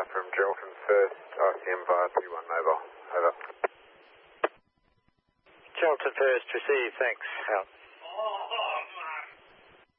from Geraldton First, RCM via P1 Mobile. Over. Geraldton First, receive, thanks. Out.